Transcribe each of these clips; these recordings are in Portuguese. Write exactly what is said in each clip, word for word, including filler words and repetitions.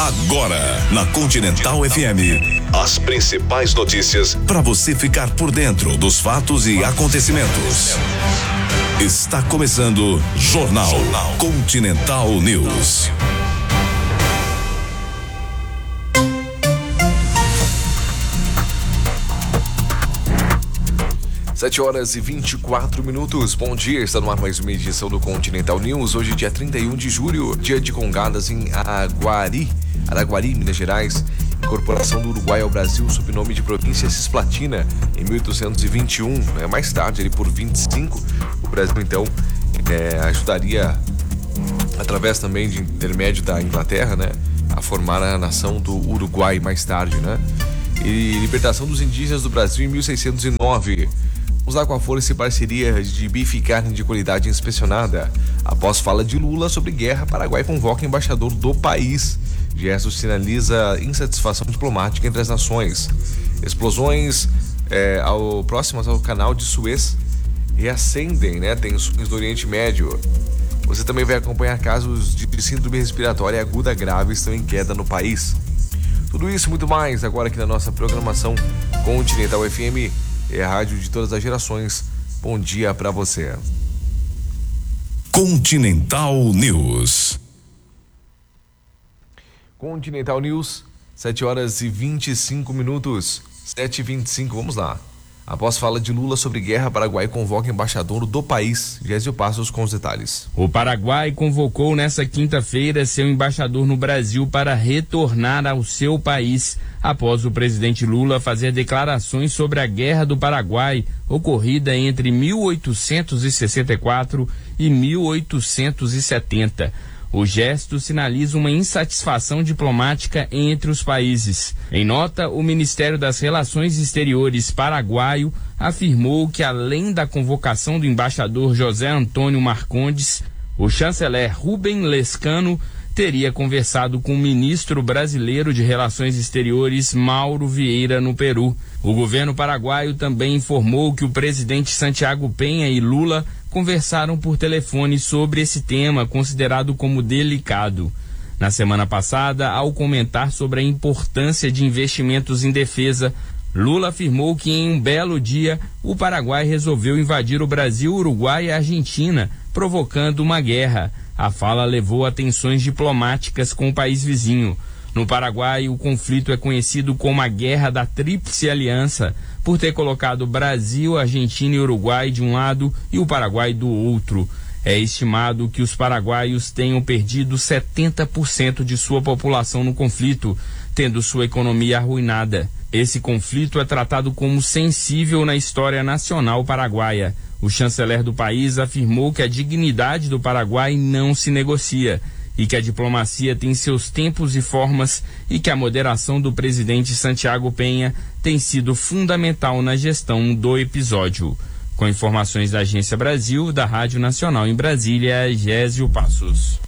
Agora, na Continental F M, as principais notícias para você ficar por dentro dos fatos e acontecimentos. Está começando Jornal, Jornal Continental News. Sete horas e vinte e quatro minutos. Bom dia, está no ar mais uma edição do Continental News. Hoje, dia trinta e um de julho, dia de congadas em Araguari, Araguari, Minas Gerais. Incorporação do Uruguai ao Brasil sob o nome de Província Cisplatina em mil oitocentos e vinte e um. Né? Mais tarde, ali por vinte e cinco, o Brasil então é, ajudaria, através também de intermédio da Inglaterra, né, a formar a nação do Uruguai mais tarde, né? E libertação dos indígenas do Brasil em mil seiscentos e nove. Usar com a força e parceria de bife e carne de qualidade inspecionada. Após fala de Lula sobre guerra, Paraguai convoca embaixador do país. Gesto sinaliza insatisfação diplomática entre as nações. Explosões é, ao, próximas ao canal de Suez reacendem, né, tensões do Oriente Médio. Você também vai acompanhar casos de síndrome respiratória aguda grave estão em queda no país. Tudo isso e muito mais agora aqui na nossa programação Continental F M. É a rádio de todas as gerações. Bom dia pra você. Continental News. Continental News, sete horas e vinte e cinco minutos. sete e vinte e cinco, vamos lá. Após fala de Lula sobre guerra, Paraguai convoca embaixador do país. Gésio Passos com os detalhes. O Paraguai convocou nesta quinta-feira seu embaixador no Brasil para retornar ao seu país, após o presidente Lula fazer declarações sobre a Guerra do Paraguai, ocorrida entre mil oitocentos e sessenta e quatro e mil oitocentos e setenta. O gesto sinaliza uma insatisfação diplomática entre os países. Em nota, o Ministério das Relações Exteriores paraguaio afirmou que, além da convocação do embaixador José Antônio Marcondes, o chanceler Rubem Lescano teria conversado com o ministro brasileiro de Relações Exteriores, Mauro Vieira, no Peru. O governo paraguaio também informou que o presidente Santiago Penha e Lula conversaram por telefone sobre esse tema, considerado como delicado. Na semana passada, ao comentar sobre a importância de investimentos em defesa, Lula afirmou que em um belo dia o Paraguai resolveu invadir o Brasil, Uruguai e a Argentina, provocando uma guerra. A fala levou a tensões diplomáticas com o país vizinho. No Paraguai, o conflito é conhecido como a Guerra da Tríplice Aliança, por ter colocado Brasil, Argentina e Uruguai de um lado e o Paraguai do outro. É estimado que os paraguaios tenham perdido setenta por cento de sua população no conflito, tendo sua economia arruinada. Esse conflito é tratado como sensível na história nacional paraguaia. O chanceler do país afirmou que a dignidade do Paraguai não se negocia e que a diplomacia tem seus tempos e formas e que a moderação do presidente Santiago Penha tem sido fundamental na gestão do episódio. Com informações da Agência Brasil, da Rádio Nacional em Brasília, Gésio Passos.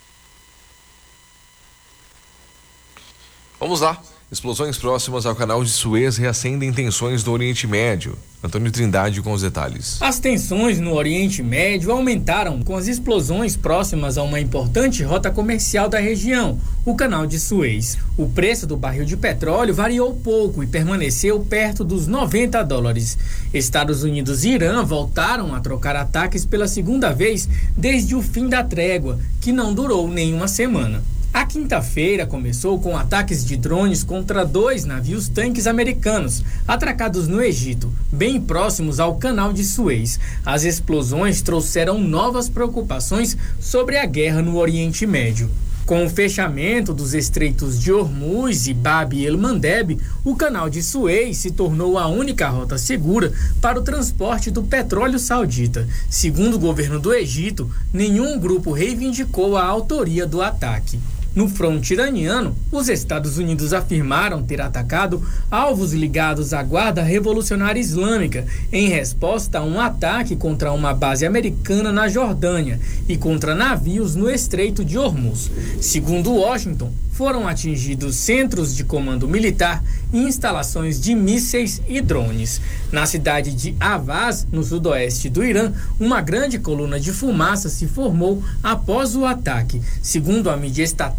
Vamos lá. Explosões próximas ao canal de Suez reacendem tensões no Oriente Médio. Antônio Trindade com os detalhes. As tensões no Oriente Médio aumentaram com as explosões próximas a uma importante rota comercial da região, o canal de Suez. O preço do barril de petróleo variou pouco e permaneceu perto dos noventa dólares. Estados Unidos e Irã voltaram a trocar ataques pela segunda vez desde o fim da trégua, que não durou nenhuma semana. A quinta-feira começou com ataques de drones contra dois navios tanques americanos, atracados no Egito, bem próximos ao canal de Suez. As explosões trouxeram novas preocupações sobre a guerra no Oriente Médio. Com o fechamento dos estreitos de Hormuz e Bab el-Mandeb, o canal de Suez se tornou a única rota segura para o transporte do petróleo saudita. Segundo o governo do Egito, nenhum grupo reivindicou a autoria do ataque. No fronte iraniano, os Estados Unidos afirmaram ter atacado alvos ligados à Guarda Revolucionária Islâmica em resposta a um ataque contra uma base americana na Jordânia e contra navios no Estreito de Hormuz. Segundo Washington, foram atingidos centros de comando militar e instalações de mísseis e drones. Na cidade de Avaz, no sudoeste do Irã, uma grande coluna de fumaça se formou após o ataque. Segundo a mídia estatal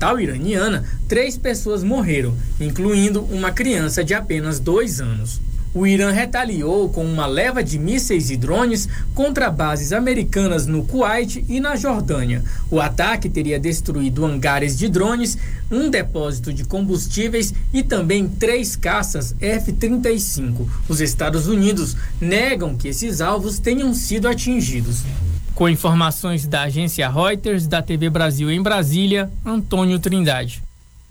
capital iraniana, três pessoas morreram, incluindo uma criança de apenas dois anos. O Irã retaliou com uma leva de mísseis e drones contra bases americanas no Kuwait e na Jordânia. O ataque teria destruído hangares de drones, um depósito de combustíveis e também três caças F trinta e cinco. Os Estados Unidos negam que esses alvos tenham sido atingidos. Com informações da agência Reuters, da T V Brasil em Brasília, Antônio Trindade.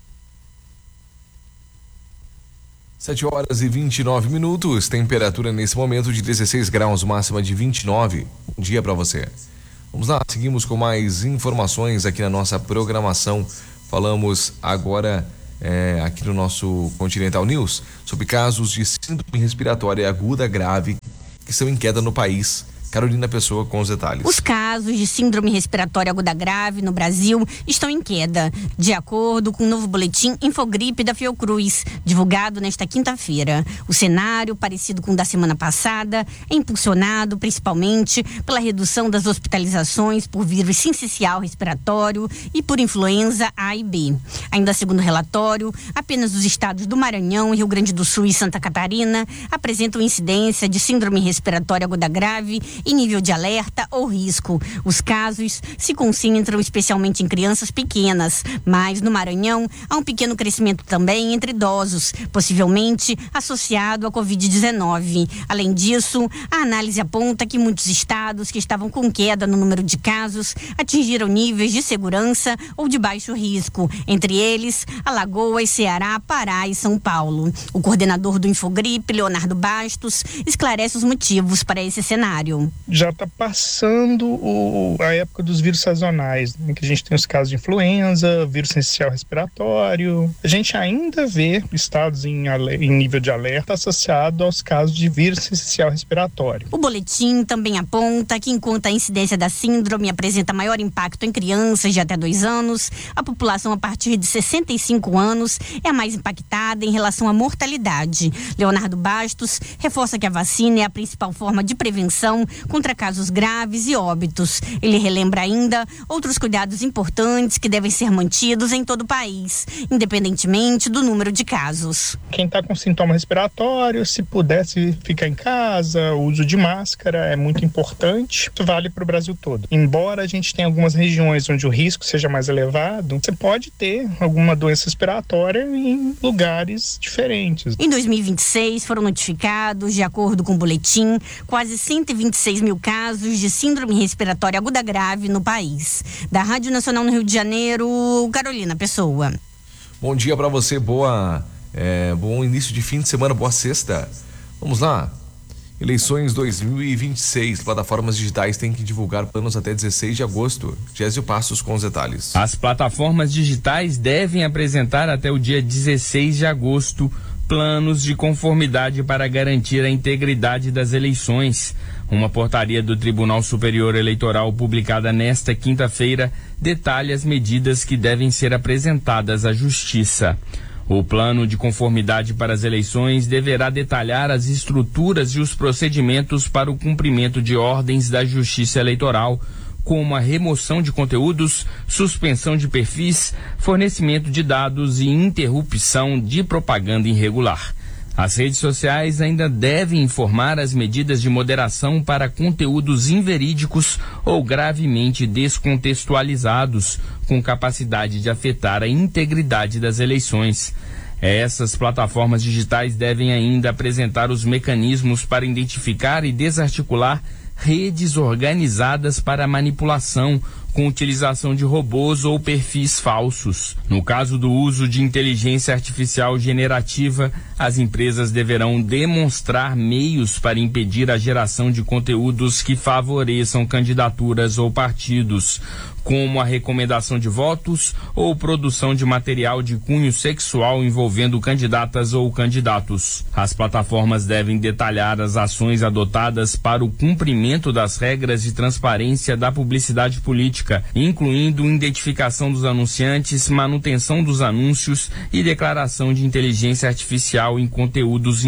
sete horas e vinte e nove minutos, temperatura nesse momento de dezesseis graus, máxima de vinte e nove. Bom dia para você. Vamos lá, seguimos com mais informações aqui na nossa programação. Falamos agora é, aqui no nosso Continental News sobre casos de síndrome respiratória aguda grave que estão em queda no país. Carolina Pessoa com os detalhes. Os casos de síndrome respiratória aguda grave no Brasil estão em queda, de acordo com o novo boletim Infogripe da Fiocruz, divulgado nesta quinta-feira. O cenário, parecido com o da semana passada, é impulsionado principalmente pela redução das hospitalizações por vírus sincicial respiratório e por influenza A e B. Ainda segundo o relatório, apenas os estados do Maranhão, Rio Grande do Sul e Santa Catarina apresentam incidência de síndrome respiratória aguda grave em nível de alerta ou risco. Os casos se concentram especialmente em crianças pequenas, mas no Maranhão há um pequeno crescimento também entre idosos, possivelmente associado à covid dezenove. Além disso, a análise aponta que muitos estados que estavam com queda no número de casos atingiram níveis de segurança ou de baixo risco, entre eles Alagoas, Ceará, Pará e São Paulo. O coordenador do Infogripe, Leonardo Bastos, esclarece os motivos para esse cenário. Já está passando o, a época dos vírus sazonais, em que a gente tem os casos de influenza, vírus sincicial respiratório. A gente ainda vê estados em, em nível de alerta associado aos casos de vírus sincicial respiratório. O boletim também aponta que, enquanto a incidência da síndrome apresenta maior impacto em crianças de até dois anos, a população a partir de sessenta e cinco anos é a mais impactada em relação à mortalidade. Leonardo Bastos reforça que a vacina é a principal forma de prevenção contra casos graves e óbitos. Ele relembra ainda outros cuidados importantes que devem ser mantidos em todo o país, independentemente do número de casos. Quem está com sintoma respiratório, se pudesse ficar em casa, o uso de máscara é muito importante. Isso vale para o Brasil todo. Embora a gente tenha algumas regiões onde o risco seja mais elevado, você pode ter alguma doença respiratória em lugares diferentes. Em dois mil e vinte e seis foram notificados, de acordo com o boletim, quase cento e vinte e seis mil casos de síndrome respiratória aguda grave no país. Da Rádio Nacional no Rio de Janeiro, Carolina Pessoa. Bom dia para você, boa, é, bom início de fim de semana, boa sexta. Vamos lá. Eleições dois mil e vinte e seis, plataformas digitais têm que divulgar planos até dezesseis de agosto. Gésio Passos com os detalhes. As plataformas digitais devem apresentar até o dia dezesseis de agosto planos de conformidade para garantir a integridade das eleições. Uma portaria do Tribunal Superior Eleitoral publicada nesta quinta-feira detalha as medidas que devem ser apresentadas à Justiça. O plano de conformidade para as eleições deverá detalhar as estruturas e os procedimentos para o cumprimento de ordens da Justiça Eleitoral, como a remoção de conteúdos, suspensão de perfis, fornecimento de dados e interrupção de propaganda irregular. As redes sociais ainda devem informar as medidas de moderação para conteúdos inverídicos ou gravemente descontextualizados, com capacidade de afetar a integridade das eleições. Essas plataformas digitais devem ainda apresentar os mecanismos para identificar e desarticular redes organizadas para manipulação, com utilização de robôs ou perfis falsos. No caso do uso de inteligência artificial generativa, as empresas deverão demonstrar meios para impedir a geração de conteúdos que favoreçam candidaturas ou partidos, como a recomendação de votos ou produção de material de cunho sexual envolvendo candidatas ou candidatos. As plataformas devem detalhar as ações adotadas para o cumprimento das regras de transparência da publicidade política, incluindo identificação dos anunciantes, manutenção dos anúncios e declaração de inteligência artificial em conteúdos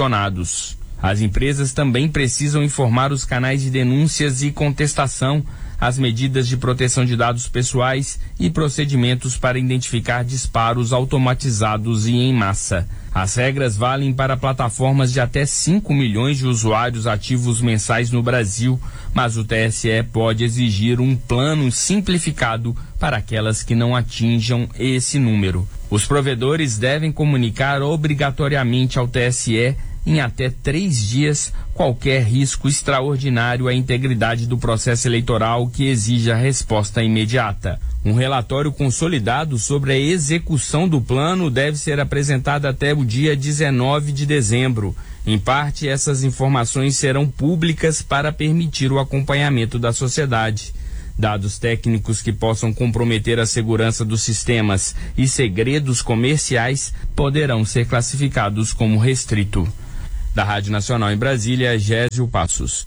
impulsionados. As empresas também precisam informar os canais de denúncias e contestação, as medidas de proteção de dados pessoais e procedimentos para identificar disparos automatizados e em massa. As regras valem para plataformas de até cinco milhões de usuários ativos mensais no Brasil, mas o T S E pode exigir um plano simplificado para aquelas que não atinjam esse número. Os provedores devem comunicar obrigatoriamente ao T S E em até três dias qualquer risco extraordinário à integridade do processo eleitoral que exija resposta imediata. Um relatório consolidado sobre a execução do plano deve ser apresentado até o dia dezenove de dezembro. Em parte, essas informações serão públicas para permitir o acompanhamento da sociedade. Dados técnicos que possam comprometer a segurança dos sistemas e segredos comerciais poderão ser classificados como restrito. Da Rádio Nacional em Brasília, Gésio Passos.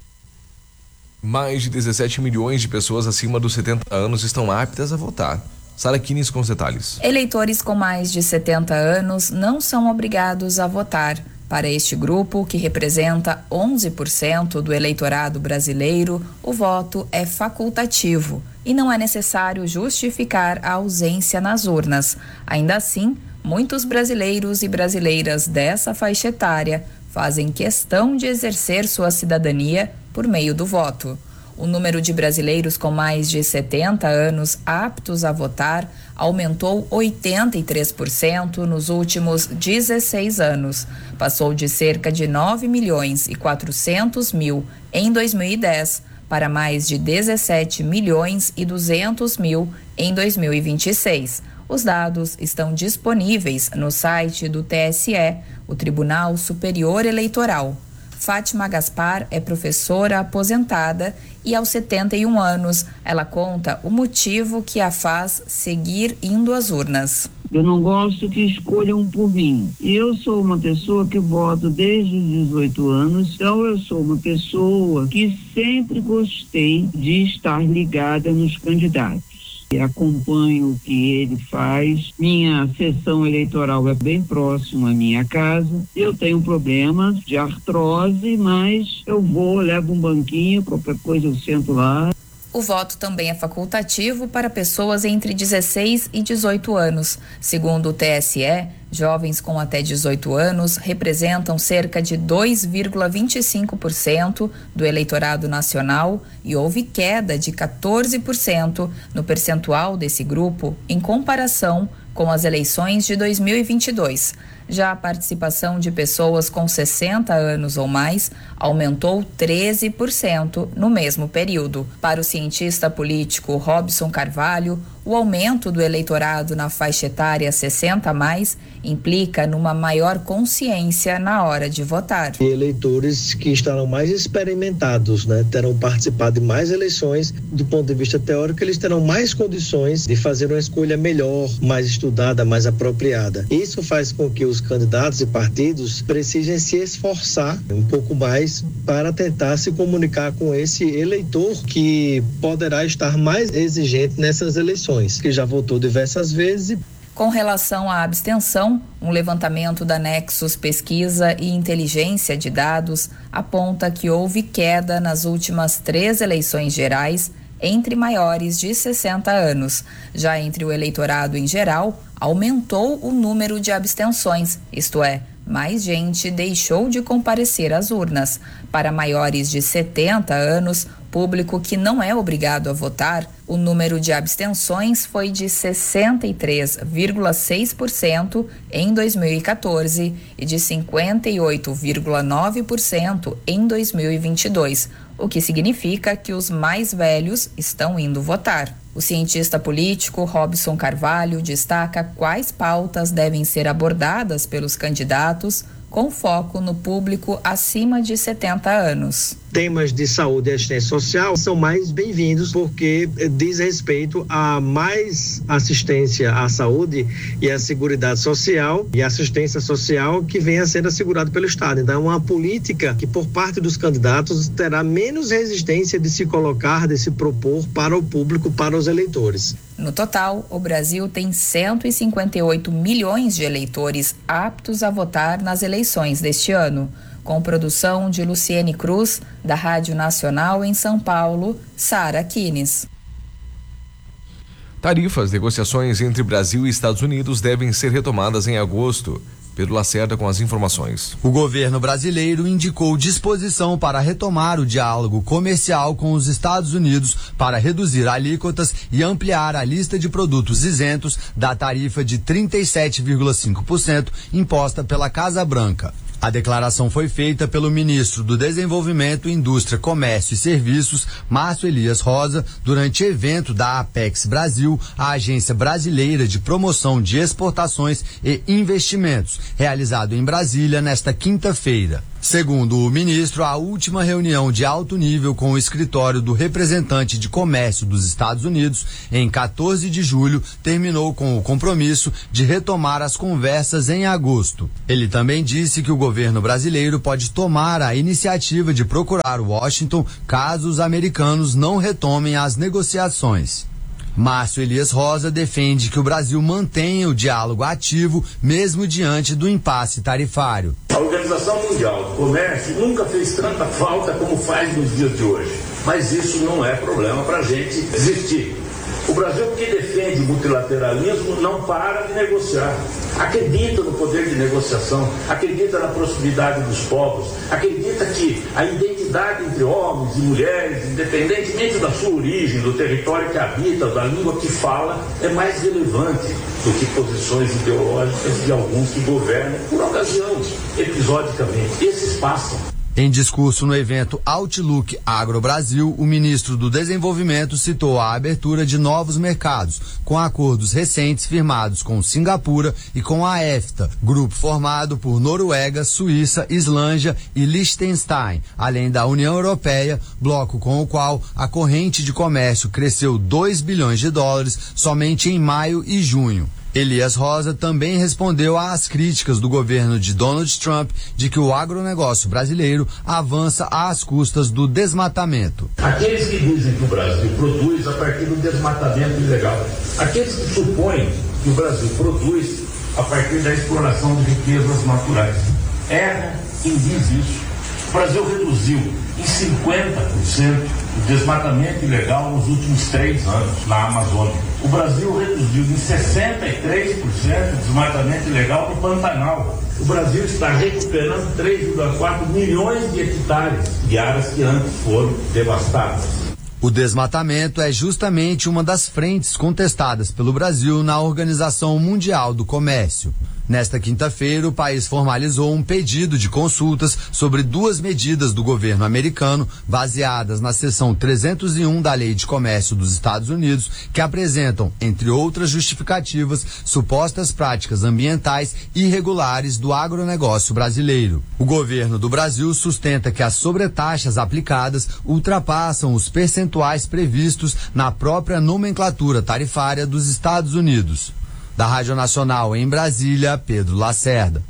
Mais de dezessete milhões de pessoas acima dos setenta anos estão aptas a votar. Sara Kines com os detalhes. Eleitores com mais de setenta anos não são obrigados a votar. Para este grupo, que representa onze por cento do eleitorado brasileiro, o voto é facultativo e não é necessário justificar a ausência nas urnas. Ainda assim, muitos brasileiros e brasileiras dessa faixa etária fazem questão de exercer sua cidadania por meio do voto. O número de brasileiros com mais de setenta anos aptos a votar aumentou oitenta e três por cento nos últimos dezesseis anos. Passou de cerca de nove milhões e quatrocentos mil em dois mil e dez para mais de dezessete milhões e duzentos mil em dois mil e vinte e seis. Os dados estão disponíveis no site do T S E, o Tribunal Superior Eleitoral. Fátima Gaspar é professora aposentada e aos setenta e um anos ela conta o motivo que a faz seguir indo às urnas. Eu não gosto que escolham por mim. Eu sou uma pessoa que voto desde os dezoito anos, então eu sou uma pessoa que sempre gostei de estar ligada nos candidatos. Acompanho o que ele faz. Minha sessão eleitoral é bem próxima à minha casa. Eu tenho problemas de artrose, mas eu vou, levo um banquinho, qualquer coisa eu sento lá. O voto também é facultativo para pessoas entre dezesseis e dezoito anos. Segundo o T S E, jovens com até dezoito anos representam cerca de dois vírgula vinte e cinco por cento do eleitorado nacional e houve queda de quatorze por cento no percentual desse grupo em comparação com as eleições de dois mil e vinte e dois. Já a participação de pessoas com sessenta anos ou mais aumentou treze por cento no mesmo período. Para o cientista político Robson Carvalho, o aumento do eleitorado na faixa etária sessenta a mais implica numa maior consciência na hora de votar. Eleitores que estarão mais experimentados, né, terão participado de mais eleições. Do ponto de vista teórico, eles terão mais condições de fazer uma escolha melhor, mais estudada, mais apropriada. Isso faz com que os candidatos e partidos precisem se esforçar um pouco mais para tentar se comunicar com esse eleitor que poderá estar mais exigente nessas eleições, que já votou diversas vezes. Com relação à abstenção, um levantamento da Nexus Pesquisa e Inteligência de Dados aponta que houve queda nas últimas três eleições gerais entre maiores de sessenta anos. Já entre o eleitorado em geral, aumentou o número de abstenções, isto é, mais gente deixou de comparecer às urnas. Para maiores de setenta anos, público que não é obrigado a votar, o número de abstenções foi de sessenta e três vírgula seis por cento em dois mil e quatorze e de cinquenta e oito vírgula nove por cento em dois mil e vinte e dois, o que significa que os mais velhos estão indo votar. O cientista político Robson Carvalho destaca quais pautas devem ser abordadas pelos candidatos com foco no público acima de setenta anos. Temas de saúde e assistência social são mais bem-vindos porque diz respeito a mais assistência à saúde e à seguridade social e assistência social que venha sendo assegurado pelo Estado. Então, é uma política que, por parte dos candidatos, terá menos resistência de se colocar, de se propor para o público, para os eleitores. No total, o Brasil tem cento e cinquenta e oito milhões de eleitores aptos a votar nas eleições deste ano. com produção de Luciene Cruz, da Rádio Nacional em São Paulo, Sara Quines. Tarifas, negociações entre Brasil e Estados Unidos devem ser retomadas em agosto. Pedro Lacerda com as informações. O governo brasileiro indicou disposição para retomar o diálogo comercial com os Estados Unidos para reduzir alíquotas e ampliar a lista de produtos isentos da tarifa de trinta e sete vírgula cinco por cento imposta pela Casa Branca. A declaração foi feita pelo ministro do Desenvolvimento, Indústria, Comércio e Serviços, Márcio Elias Rosa, durante evento da Apex Brasil, a agência brasileira de promoção de exportações e investimentos, realizado em Brasília nesta quinta-feira. Segundo o ministro, a última reunião de alto nível com o escritório do representante de comércio dos Estados Unidos, em quatorze de julho, terminou com o compromisso de retomar as conversas em agosto. Ele também disse que o governo brasileiro pode tomar a iniciativa de procurar Washington caso os americanos não retomem as negociações. Márcio Elias Rosa defende que o Brasil mantenha o diálogo ativo, mesmo diante do impasse tarifário. A Organização Mundial do Comércio nunca fez tanta falta como faz nos dias de hoje, mas isso não é problema para a gente desistir. O Brasil, que defende o multilateralismo, não para de negociar. Acredita no poder de negociação, acredita na proximidade dos povos, acredita que a identidade entre homens e mulheres, independentemente da sua origem, do território que habita, da língua que fala, é mais relevante do que posições ideológicas de alguns que governam por ocasião, episodicamente. Esses passam. Em discurso no evento Outlook Agro Brasil, o ministro do Desenvolvimento citou a abertura de novos mercados, com acordos recentes firmados com Singapura e com a EFTA, grupo formado por Noruega, Suíça, Islândia e Liechtenstein, além da União Europeia, bloco com o qual a corrente de comércio cresceu dois bilhões de dólares somente em maio e junho. Elias Rosa também respondeu às críticas do governo de Donald Trump de que o agronegócio brasileiro avança às custas do desmatamento. Aqueles que dizem que o Brasil produz a partir do desmatamento ilegal, aqueles que supõem que o Brasil produz a partir da exploração de riquezas naturais, erra quem diz isso. O Brasil reduziu em cinquenta por cento o desmatamento ilegal nos últimos três anos na Amazônia. O Brasil reduziu em sessenta e três por cento o desmatamento ilegal no Pantanal. O Brasil está recuperando três vírgula quatro milhões de hectares de áreas que antes foram devastadas. O desmatamento é justamente uma das frentes contestadas pelo Brasil na Organização Mundial do Comércio. Nesta quinta-feira, o país formalizou um pedido de consultas sobre duas medidas do governo americano, baseadas na seção trezentos e um da Lei de Comércio dos Estados Unidos, que apresentam, entre outras justificativas, supostas práticas ambientais irregulares do agronegócio brasileiro. O governo do Brasil sustenta que as sobretaxas aplicadas ultrapassam os percentuais previstos na própria nomenclatura tarifária dos Estados Unidos. Da Rádio Nacional em Brasília, Pedro Lacerda.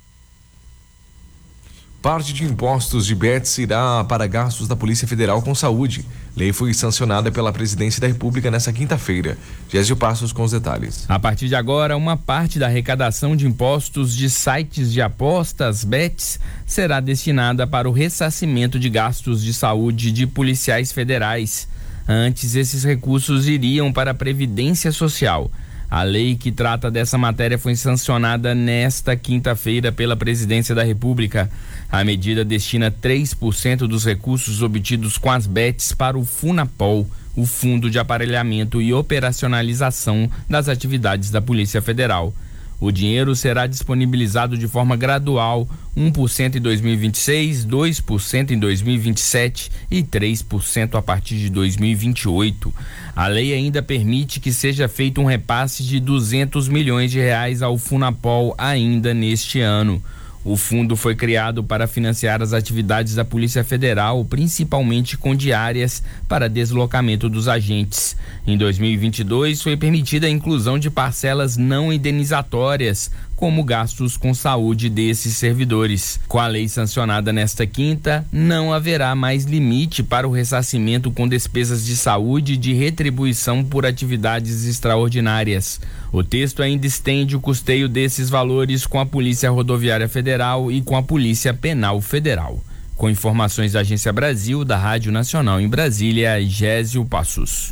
Parte de impostos de B E T S irá para gastos da Polícia Federal com saúde. Lei foi sancionada pela Presidência da República nesta quinta-feira. Gésio Passos com os detalhes. A partir de agora, uma parte da arrecadação de impostos de sites de apostas, B E T S, será destinada para o ressarcimento de gastos de saúde de policiais federais. Antes, esses recursos iriam para a Previdência Social. A lei que trata dessa matéria foi sancionada nesta quinta-feira pela Presidência da República. A medida destina três por cento dos recursos obtidos com as B E T S para o Funapol, o Fundo de Aparelhamento e Operacionalização das Atividades da Polícia Federal. O dinheiro será disponibilizado de forma gradual, um por cento em dois mil e vinte e seis, dois por cento em dois mil e vinte e sete e três por cento a partir de dois mil e vinte e oito. A lei ainda permite que seja feito um repasse de duzentos milhões de reais ao Funapol ainda neste ano. O fundo foi criado para financiar as atividades da Polícia Federal, principalmente com diárias para deslocamento dos agentes. Em dois mil e vinte e dois, foi permitida a inclusão de parcelas não indenizatórias, como gastos com saúde desses servidores. Com a lei sancionada nesta quinta, não haverá mais limite para o ressarcimento com despesas de saúde e de retribuição por atividades extraordinárias. O texto ainda estende o custeio desses valores com a Polícia Rodoviária Federal e com a Polícia Penal Federal. Com informações da Agência Brasil, da Rádio Nacional em Brasília, Gésio Passos.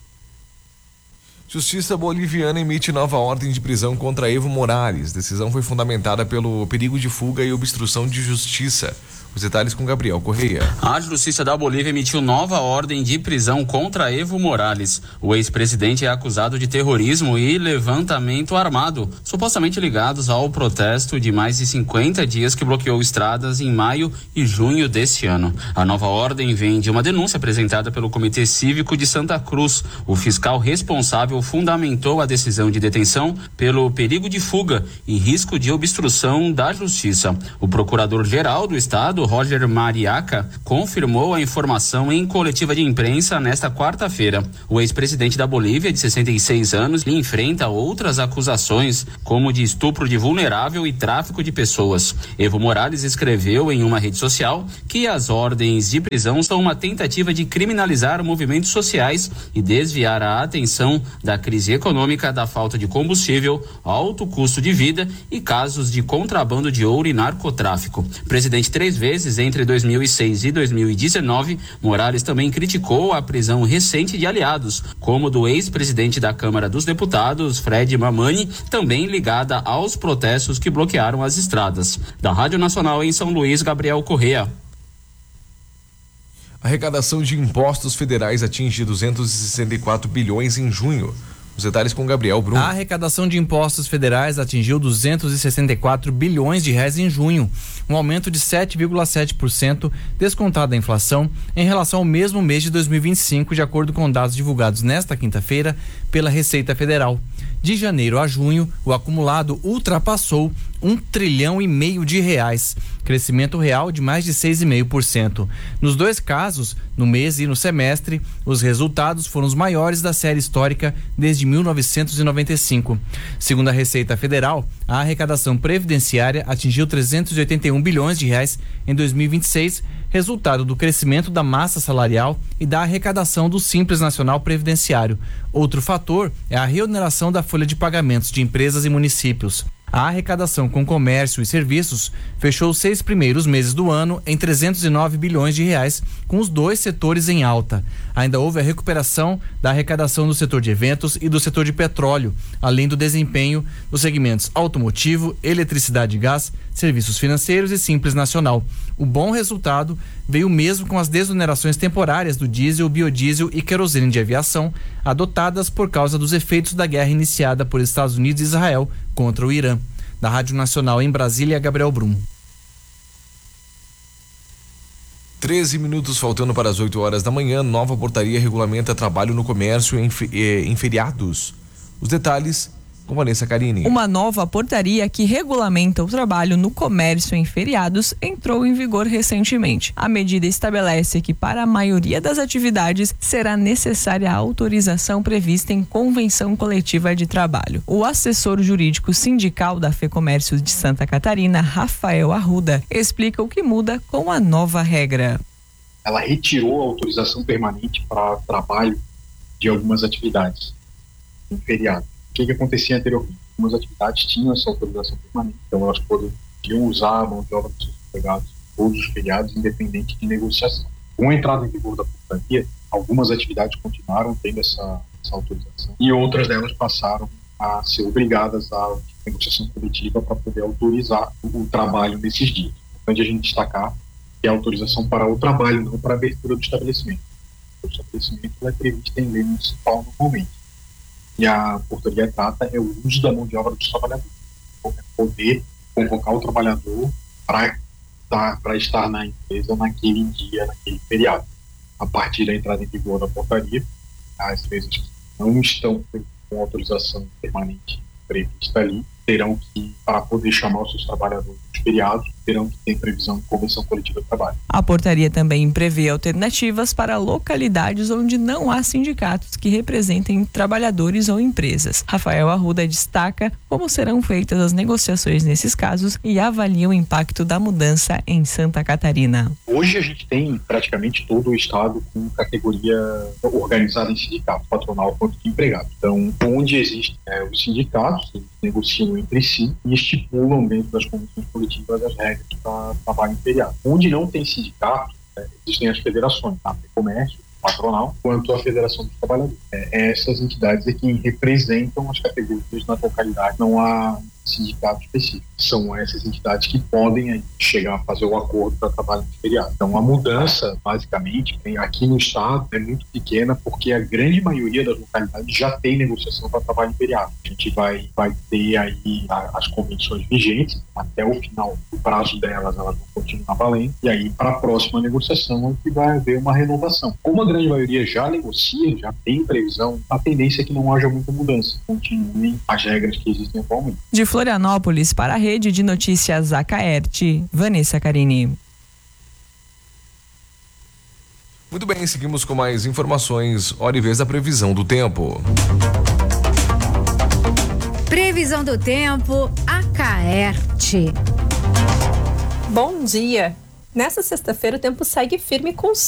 Justiça boliviana emite nova ordem de prisão contra Evo Morales. Decisão foi fundamentada pelo perigo de fuga e obstrução de justiça. Os detalhes com Gabriel Correia. A Justiça da Bolívia emitiu nova ordem de prisão contra Evo Morales. O ex-presidente é acusado de terrorismo e levantamento armado, supostamente ligados ao protesto de mais de cinquenta dias que bloqueou estradas em maio e junho deste ano. A nova ordem vem de uma denúncia apresentada pelo Comitê Cívico de Santa Cruz. O fiscal responsável fundamentou a decisão de detenção pelo perigo de fuga e risco de obstrução da justiça. O procurador-geral do estado, Roger Mariaca, confirmou a informação em coletiva de imprensa nesta quarta-feira. O ex-presidente da Bolívia, de sessenta e seis anos, enfrenta outras acusações, como de estupro de vulnerável e tráfico de pessoas. Evo Morales escreveu em uma rede social que as ordens de prisão são uma tentativa de criminalizar movimentos sociais e desviar a atenção da crise econômica, da falta de combustível, alto custo de vida e casos de contrabando de ouro e narcotráfico. Presidente três vezes entre dois mil e seis e dois mil e dezenove, Morales também criticou a prisão recente de aliados, como do ex-presidente da Câmara dos Deputados, Fred Mamani, também ligada aos protestos que bloquearam as estradas. Da Rádio Nacional em São Luís, Gabriel Correia. A arrecadação de impostos federais atinge duzentos e sessenta e quatro bilhões em junho. Os detalhes com Gabriel Brum. A arrecadação de impostos federais atingiu duzentos e sessenta e quatro bilhões de reais em junho, um aumento de sete vírgula sete por cento descontado da inflação em relação ao mesmo mês de dois mil e vinte e cinco, de acordo com dados divulgados nesta quinta-feira pela Receita Federal. De janeiro a junho, o acumulado ultrapassou um trilhão e meio de reais, crescimento real de mais de seis vírgula cinco por cento. Nos dois casos, no mês e no semestre, os resultados foram os maiores da série histórica desde mil novecentos e noventa e cinco. Segundo a Receita Federal, a arrecadação previdenciária atingiu trezentos e oitenta e um bilhões de reais em dois mil e vinte e seis, resultado do crescimento da massa salarial e da arrecadação do Simples Nacional Previdenciário. Outro fator é a reoneração da folha de pagamentos de empresas e municípios. A arrecadação com comércio e serviços fechou os seis primeiros meses do ano em trezentos e nove bilhões de reais, com os dois setores em alta. Ainda houve a recuperação da arrecadação do setor de eventos e do setor de petróleo, além do desempenho dos segmentos automotivo, eletricidade e gás, serviços financeiros e Simples Nacional. O bom resultado veio mesmo com as desonerações temporárias do diesel, biodiesel e querosene de aviação, adotadas por causa dos efeitos da guerra iniciada por Estados Unidos e Israel contra o Irã. Da Rádio Nacional em Brasília, Gabriel Brum. treze minutos faltando para as oito horas da manhã, nova portaria regulamenta trabalho no comércio em, em feriados. Os detalhes com Vanessa Carini. Uma nova portaria que regulamenta o trabalho no comércio em feriados entrou em vigor recentemente. A medida estabelece que para a maioria das atividades será necessária a autorização prevista em convenção coletiva de trabalho. O assessor jurídico sindical da FEComércio de Santa Catarina, Rafael Arruda, explica o que muda com a nova regra. Ela retirou a autorização permanente para trabalho de algumas atividades em feriado. O que, que acontecia anteriormente? Algumas atividades tinham essa autorização permanente, então elas podiam usar a mão de obra dos seus empregados todos os feriados, independente de negociação. Com a entrada em vigor da portaria, algumas atividades continuaram tendo essa, essa autorização e outras delas passaram a ser obrigadas à negociação coletiva para poder autorizar o trabalho nesses dias. É importante a gente destacar que é a autorização para o trabalho, não para a abertura do estabelecimento. O estabelecimento é previsto em lei municipal normalmente. E a portaria trata é o uso da mão de obra dos trabalhadores. Poder convocar o trabalhador para estar na empresa naquele dia, naquele feriado. A partir da entrada em vigor da portaria, as empresas que não estão com autorização permanente prevista ali terão que, para poder chamar os seus trabalhadores nos feriados, verão que tem previsão de convenção coletiva de trabalho. A portaria também prevê alternativas para localidades onde não há sindicatos que representem trabalhadores ou empresas. Rafael Arruda destaca como serão feitas as negociações nesses casos e avalia o impacto da mudança em Santa Catarina. Hoje a gente tem praticamente todo o estado com categoria organizada em sindicato, patronal quanto de empregado. Então, onde existem é, os sindicatos, eles negociam entre si e estipulam dentro das convenções coletivas as regras para trabalho em feriado. Onde não tem sindicato, é, existem as federações, tá? Comércio, patronal, quanto a Federação dos Trabalhadores. É, essas entidades é que representam as categorias na localidade, não há sindicato específico. São essas entidades que podem aí, chegar a fazer o acordo para trabalho de feriado. Então, a mudança, basicamente, aqui no estado é muito pequena porque a grande maioria das localidades já tem negociação para trabalho de feriado. A gente vai, vai ter aí a, as convenções vigentes, até o final do prazo delas, elas vão continuar valendo, e aí para a próxima negociação é que vai haver uma renovação. Como a grande maioria já negocia, já tem previsão, a tendência é que não haja muita mudança, continuem as regras que existem atualmente. De Florianópolis, para a Rede de Notícias Acaerte, Vanessa Carini. Muito bem, seguimos com mais informações. Hora e vez da previsão do tempo. Previsão do tempo, Acaerte. Bom dia! Nessa sexta-feira o tempo segue firme com